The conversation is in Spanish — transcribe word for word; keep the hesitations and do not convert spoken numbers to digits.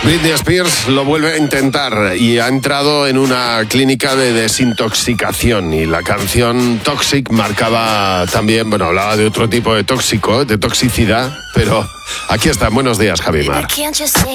Britney Spears lo vuelve a intentar y ha entrado en una clínica de desintoxicación, y la canción Toxic marcaba también, bueno, hablaba de otro tipo de tóxico, de toxicidad, pero aquí está. Buenos días, Javi Mar.